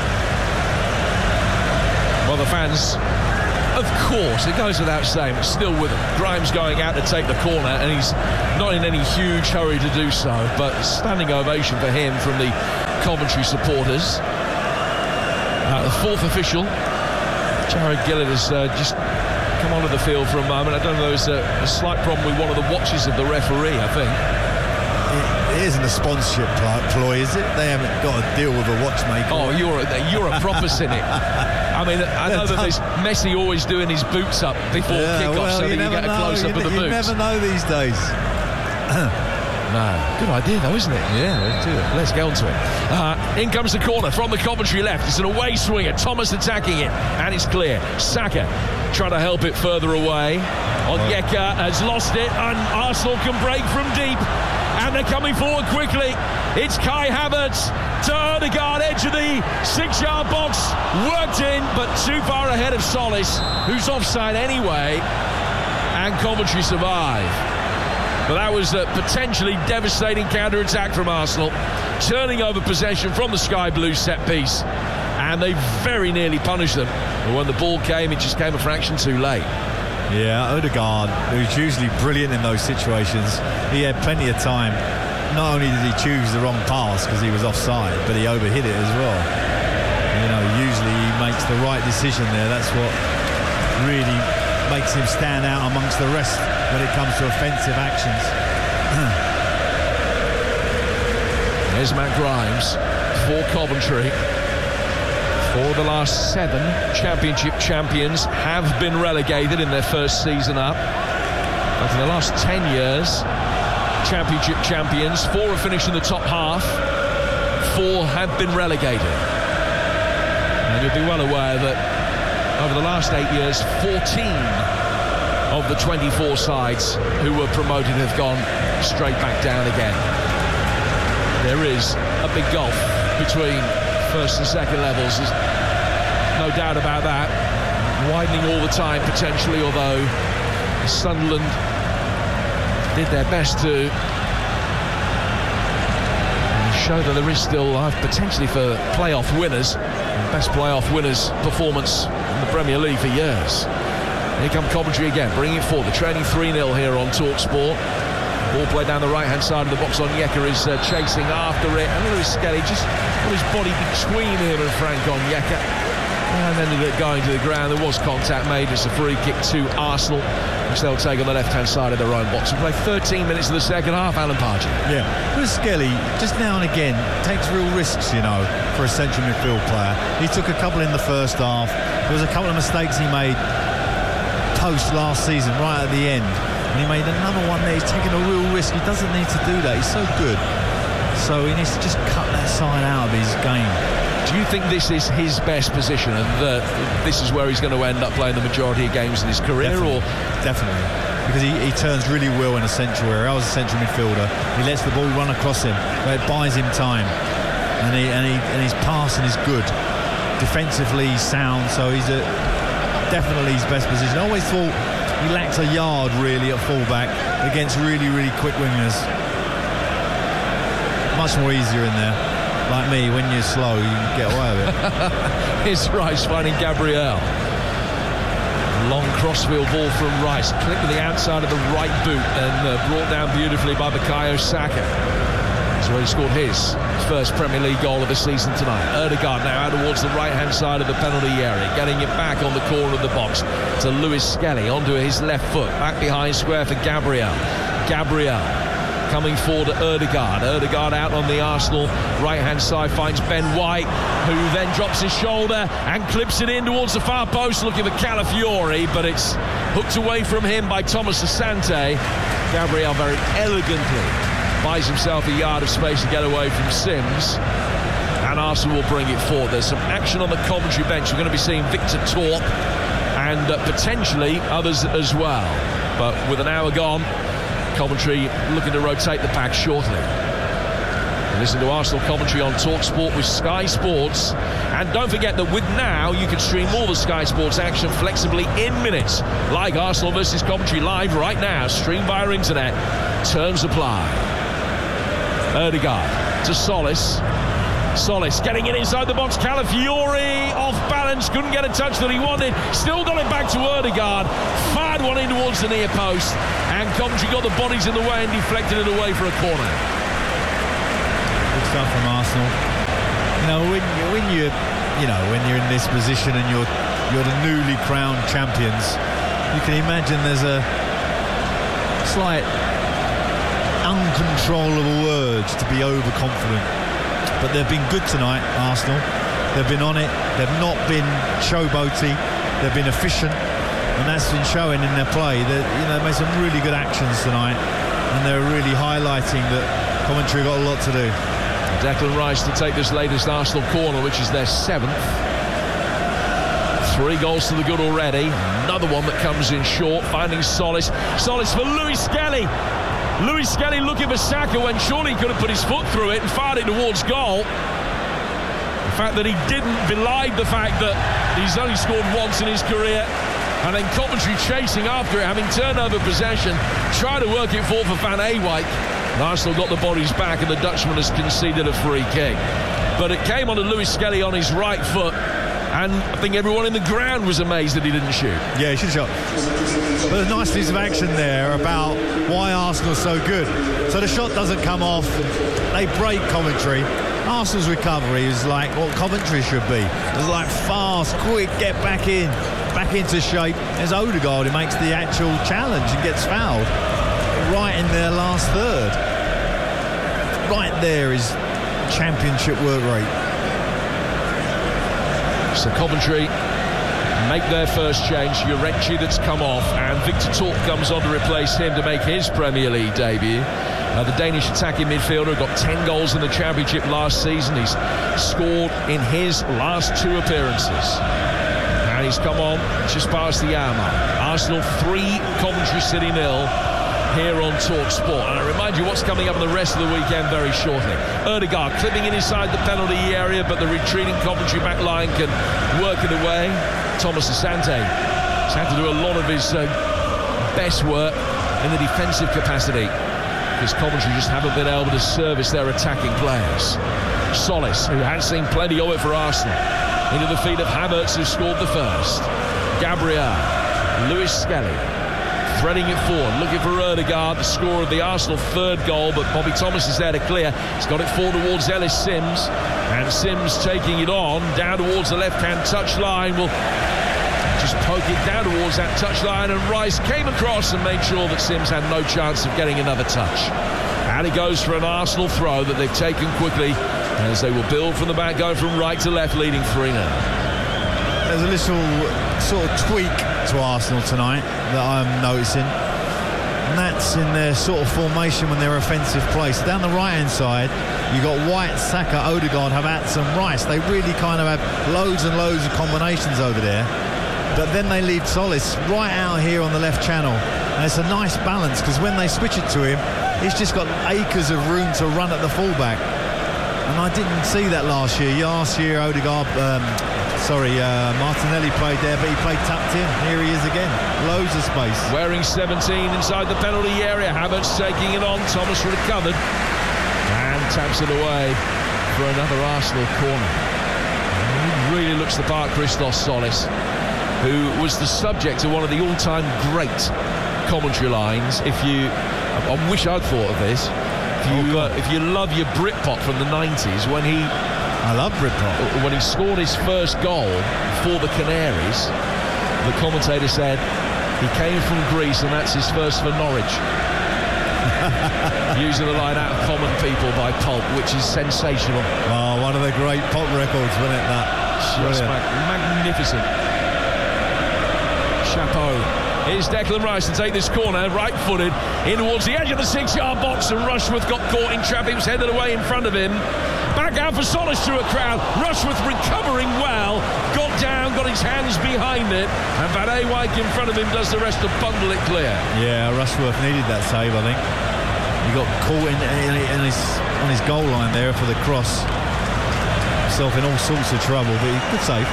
Well, the fans, of course, it goes without saying, but still with him. Grimes going out to take the corner, and he's not in any huge hurry to do so, but standing ovation for him from the Coventry supporters. Uh, the fourth official, Jared Gillett, has uh, just come onto the field for a moment. I don't know, there's a, a slight problem with one of the watches of the referee, I think. It isn't a sponsorship ploy, is it? They haven't got to deal with a watchmaker. Oh, you're a, you're a proper cynic. I mean, I know that there's Messi always doing his boots up before yeah, kick-off well, so that you get a close-up of the you boots. You never know these days. No, good idea though, isn't it? Yeah, let's do it. Let's get on to it. Uh, in comes the corner from the Coventry left. It's an away swinger. Thomas attacking it, and it's clear. Saka trying to help it further away. Onyeka has lost it, and Arsenal can break from deep. And they're coming forward quickly. It's Kai Havertz to Ødegaard, edge of the six-yard box. Worked in, but too far ahead of Solis, who's offside anyway. And Coventry survive. But that was a potentially devastating counter-attack from Arsenal, turning over possession from the Sky Blue set piece. And they very nearly punished them. But when the ball came, it just came a fraction too late. Yeah, Ødegaard, who's usually brilliant in those situations, he had plenty of time. Not only did he choose the wrong pass because he was offside, but he overhit it as well. You know, usually he makes the right decision there. That's what really makes him stand out amongst the rest when it comes to offensive actions. There's Matt Grimes for Coventry. For the last seven, Championship champions have been relegated in their first season up. But in the last ten years, Championship champions, four have finished in the top half, four have been relegated. And you'll be well aware that over the last eight years, fourteen of the twenty-four sides who were promoted have gone straight back down again. There is a big gulf between first and second levels, there's no doubt about that. Widening all the time potentially, although Sunderland did their best to show that there is still life potentially for playoff winners. Best playoff winners performance in the Premier League for years. Here come Coventry again, bringing it forward. They're trailing three nil here on TalkSport. Ball played down the right-hand side of the box. Onyeka is uh, chasing after it. And Lewis Skelly just put his body between him and Frank Onyeka. And ended up going to the ground. There was contact made. It's a free kick to Arsenal, which they'll take on the left-hand side of their own box. We play thirteen minutes of the second half, Alan Pardew. Yeah, Lewis Skelly, just now and again, takes real risks, you know, for a central midfield player. He took a couple in the first half. There was a couple of mistakes he made post last season, right at the end. And he made another one there. He's taking a real risk. He doesn't need to do that. He's so good. So he needs to just cut that side out of his game. Do you think this is his best position and that this is where he's going to end up playing the majority of games in his career? Definitely. Or Definitely. Because he, he turns really well in a central area. I was a central midfielder. He lets the ball run across him, but it buys him time. And, he, and, he, and his passing is good. Defensively, he's sound. So he's a, definitely his best position. I always thought he lacks a yard really at fullback against really, really quick wingers. Much more easier in there. Like me, when you're slow, you can get away with it. Here's Rice finding Gabriel. Long crossfield ball from Rice. Clipped to the outside of the right boot and uh, brought down beautifully by Bukayo Saka. He's already scored his first Premier League goal of the season tonight. Ødegaard now out towards the right-hand side of the penalty area, getting it back on the corner of the box to Lewis Skelly onto his left foot. Back behind square for Gabriel. Gabriel coming forward to Ødegaard. Ødegaard out on the Arsenal right-hand side, finds Ben White, who then drops his shoulder and clips it in towards the far post, looking for Calafiori, but it's hooked away from him by Thomas Asante. Gabriel very elegantly buys himself a yard of space to get away from Sims, and Arsenal will bring it forward. There's some action on the Coventry bench. We're going to be seeing Victor Torp and uh, potentially others as well, but with an hour gone, Coventry looking to rotate the pack shortly. Listen to Arsenal commentary on TalkSport with Sky Sports. And don't forget that with Now, you can stream all the Sky Sports action flexibly in minutes. Like Arsenal versus Coventry live right now. Stream via internet. Terms apply. Ødegaard to Solis. Solis getting it inside the box. Calafiori off balance. Couldn't get a touch that he wanted. Still got it back to Ødegaard. Fired one in towards the near post. And Coventry got the bodies in the way and deflected it away for a corner. Good stuff from Arsenal. You know, when you, when you, you know, when you're in this position and you're you're the newly crowned champions, you can imagine there's a slight uncontrollable urge to be overconfident. But they've been good tonight, Arsenal. They've been on it. They've not been showboaty. They've been efficient, and that's been showing in their play. They, you know, made some really good actions tonight, and they're really highlighting that Coventry got a lot to do. Declan Rice to take this latest Arsenal corner, which is their seventh. Three goals to the good already. Another one that comes in short, finding Solis. Solis for Lewis Skelly. Lewis Skelly looking for Saka when surely he could have put his foot through it and fired it towards goal. The fact that he didn't belied the fact that he's only scored once in his career. And then Coventry chasing after it, having turnover possession, trying to work it forward for Van Ewijk. And Arsenal got the bodies back, and the Dutchman has conceded a free kick. But it came onto Lewis Skelly on his right foot, and I think everyone in the ground was amazed that he didn't shoot. Yeah, he should have shot. But there's a nice piece of action there about why Arsenal's so good. So the shot doesn't come off. They break Coventry. Arsenal's recovery is like what Coventry should be. It's like fast, quick, get back in, back into shape. There's Ødegaard who makes the actual challenge and gets fouled right in their last third. Right there is championship work rate. So Coventry make their first change. Jurecki that's come off, and Victor Torp comes on to replace him to make his Premier League debut. Uh, the Danish attacking midfielder got ten goals in the Championship last season. He's scored in his last two appearances. And he's come on just past the hour mark. Arsenal three, Coventry City nil. Here on TalkSport. And I remind you what's coming up in the rest of the weekend very shortly. Ødegaard clipping in inside the penalty area, but the retreating Coventry back line can work it away. Thomas Asante has had to do a lot of his uh, best work in the defensive capacity, because Coventry just haven't been able to service their attacking players. Solis, who has seen plenty of it for Arsenal, into the feet of Havertz, who scored the first. Gabriel, Lewis Skelly threading it forward, looking for Ødegaard, the scorer of the Arsenal third goal, but Bobby Thomas is there to clear. He's got it forward towards Ellis Sims, and Sims taking it on down towards the left-hand touchline. Will just poke it down towards that touchline, and Rice came across and made sure that Sims had no chance of getting another touch. And it goes for an Arsenal throw that they've taken quickly, as they will build from the back, going from right to left, leading three nil. There's a little sort of tweak to Arsenal tonight that I'm noticing, and that's in their sort of formation when they're offensive play. So down the right hand side you got White, Saka, Ødegaard, Havertz and Rice. They really kind of have loads and loads of combinations over there, but then they leave Solis right out here on the left channel, and it's a nice balance, because when they switch it to him, he's just got acres of room to run at the fullback, and I didn't see that last year. Last year Ødegaard um, Sorry, uh, Martinelli played there, but he played tucked in. Here he is again. Loads of space. Wearing seventeen inside the penalty area. Havertz taking it on. Thomas recovered and taps it away for another Arsenal corner. He really looks the part, Christos Solis, who was the subject of one of the all-time great commentary lines. If you, I wish I'd thought of this. If you, uh, if you love your Britpop from the nineties, when he. I love Britpop. When he scored his first goal for the Canaries, the commentator said he came from Greece and that's his first for Norwich. Using the line Out of Common People by Pulp, which is sensational. Oh, one of the great pop records, wasn't it, that? Just mag- magnificent. Chapeau. Here's Declan Rice to take this corner, right-footed, in towards the edge of the six-yard box, and Rushworth got caught in traffic, was headed away in front of him. Back out for Solis through a crowd. Rushworth recovering well, got down, got his hands behind it, and Van Ewijk in front of him does the rest to bundle it clear. Yeah, Rushworth needed that save, I think. He got caught in, in, in his, on his goal line there for the cross. Himself in all sorts of trouble, but he good save.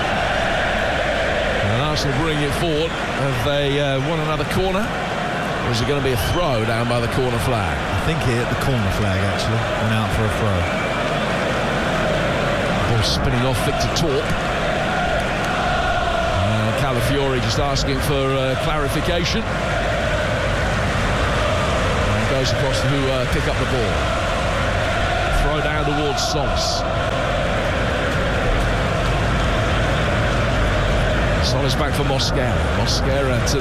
And Arsenal bring it forward. Have they uh, won another corner? Or is it going to be a throw down by the corner flag? I think he hit the corner flag, actually. Went out for a throw. Ball spinning off Victor Torp. Uh, Calafiori just asking for uh, clarification. And goes across to uh, pick up the ball. Throw down towards Solis. Solis back for Mosquera. Mosquera to